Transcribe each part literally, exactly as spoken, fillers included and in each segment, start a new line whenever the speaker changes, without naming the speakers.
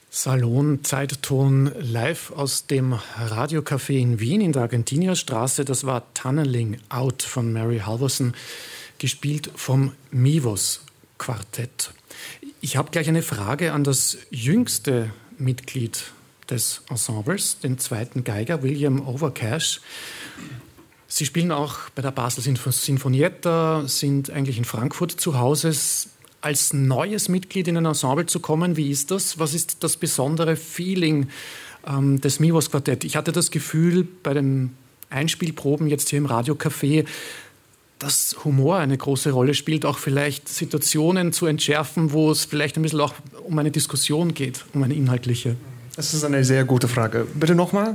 Salon Zeitton live aus dem Radiocafé in Wien in der Argentinierstraße. Das war Tunneling Out von Mary Halvorsen, gespielt vom Mivos Quartett. Ich habe gleich eine Frage an das jüngste Mitglied des Ensembles, den zweiten Geiger, William Overcash. Sie spielen auch bei der Basel Sinfonietta, sind eigentlich in Frankfurt zu Hause. Als neues Mitglied in ein Ensemble zu kommen, wie ist das? Was ist das besondere Feeling ähm, des Mivos Quartett? Ich hatte das Gefühl bei den Einspielproben jetzt hier im Radiocafé, dass Humor eine große Rolle spielt, auch vielleicht Situationen zu entschärfen, wo es vielleicht ein bisschen auch um eine Diskussion geht, um eine inhaltliche.
Das ist eine sehr gute Frage. Bitte nochmal?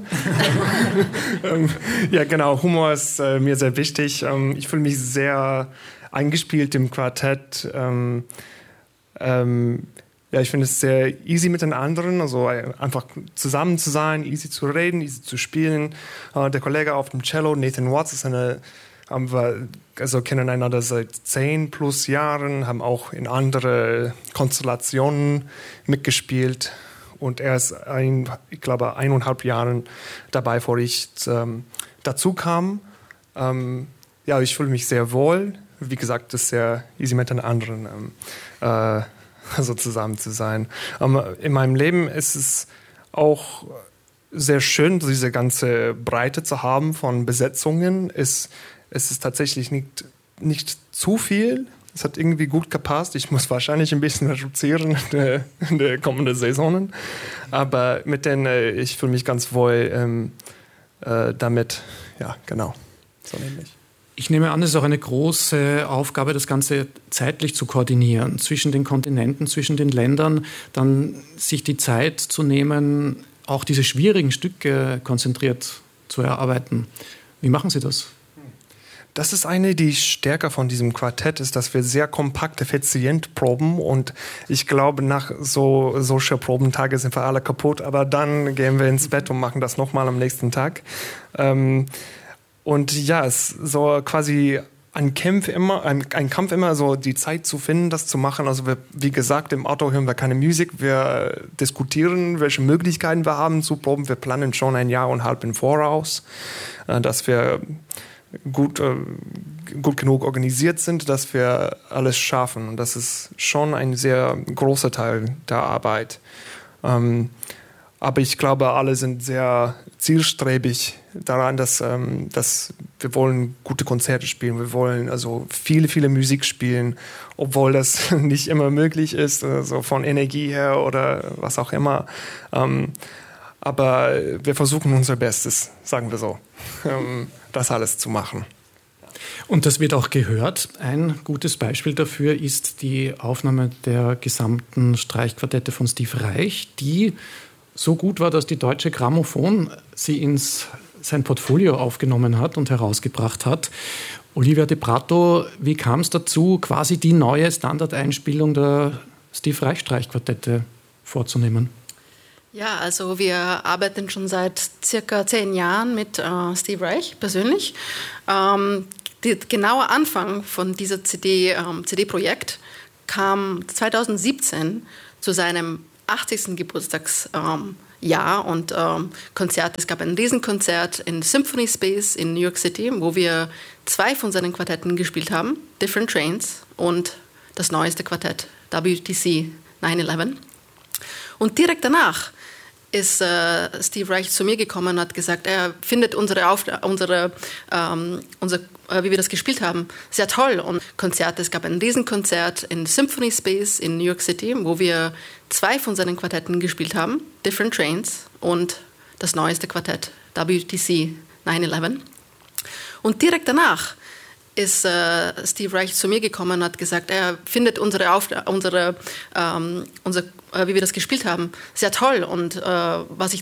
Ja, genau. Humor ist äh, mir sehr wichtig. Ähm, ich fühle mich sehr eingespielt im Quartett. Ähm, ähm, ja, ich finde es sehr easy mit den anderen, also einfach zusammen zu sein, easy zu reden, easy zu spielen. Äh, der Kollege auf dem Cello, Nathan Watts, ist eine, haben wir, also kennen einander seit zehn plus Jahren, haben auch in andere Konstellationen mitgespielt. Und er ist, ein, ich glaube, eineinhalb Jahren dabei, bevor ich ähm, dazu kam. Ähm, ja, ich fühle mich sehr wohl. Wie gesagt, das ist sehr easy mit den anderen ähm, äh, so zusammen zu sein. Ähm, in meinem Leben ist es auch sehr schön, diese ganze Breite zu haben von Besetzungen. Es, es ist tatsächlich nicht, nicht zu viel. Es hat irgendwie gut gepasst. Ich muss wahrscheinlich ein bisschen reduzieren in der, in der kommenden Saisonen. Aber mit denen, äh, ich fühle mich ganz wohl ähm, äh, damit. Ja, genau. So nämlich.
Ich nehme an, es ist auch eine große Aufgabe, das Ganze zeitlich zu koordinieren, zwischen den Kontinenten, zwischen den Ländern, dann sich die Zeit zu nehmen, auch diese schwierigen Stücke konzentriert zu erarbeiten. Wie machen Sie das?
Das ist eine, die Stärke von diesem Quartett ist, dass wir sehr kompakt, effizient proben und ich glaube, nach so solcher Probentage sind wir alle kaputt, aber dann gehen wir ins Bett und machen das nochmal am nächsten Tag. Ähm, Und ja, es ist so quasi ein Kampf immer, ein, ein Kampf immer, so die Zeit zu finden, das zu machen. Also wir, wie gesagt, im Auto hören wir keine Musik. Wir diskutieren, welche Möglichkeiten wir haben zu proben. Wir planen schon ein Jahr und ein halb im Voraus, dass wir gut, gut genug organisiert sind, dass wir alles schaffen. Und das ist schon ein sehr großer Teil der Arbeit. Ähm, Aber ich glaube, alle sind sehr zielstrebig daran, dass, ähm, dass wir wollen gute Konzerte spielen. Wir wollen also viele, viele Musik spielen, obwohl das nicht immer möglich ist, also von Energie her oder was auch immer. Ähm, aber wir versuchen unser Bestes, sagen wir so, ähm, das alles zu machen.
Und das wird auch gehört. Ein gutes Beispiel dafür ist die Aufnahme der gesamten Streichquartette von Steve Reich, die so gut war, dass die Deutsche Grammophon sie ins sein Portfolio aufgenommen hat und herausgebracht hat. Olivia de Prato, wie kam es dazu, quasi die neue Standardeinspielung der Steve Reich Streichquartette vorzunehmen?
Ja, also wir arbeiten schon seit circa zehn Jahren mit äh, Steve Reich persönlich. Ähm, der genaue Anfang von dieser C D, ähm, C D-Projekt kam zwanzig siebzehn zu seinem achtzigsten Geburtstagsjahr ähm, und ähm, Konzert. Es gab ein Riesenkonzert in Symphony Space in New York City, wo wir zwei von seinen Quartetten gespielt haben, Different Trains und das neueste Quartett, W T C neun elf. Und direkt danach ist äh, Steve Reich zu mir gekommen und hat gesagt, er findet unsere, Auf- unsere, ähm, unser, äh, wie wir das gespielt haben, sehr toll. Und Konzerte, es gab ein Riesenkonzert in Symphony Space in New York City, wo wir zwei von seinen Quartetten gespielt haben, Different Trains und das neueste Quartett, W T C neun elf. Und direkt danach ist äh, Steve Reich zu mir gekommen und hat gesagt, er findet unsere, Auf- unsere, ähm, unser, äh, wie wir das gespielt haben, sehr toll. Und äh, was ich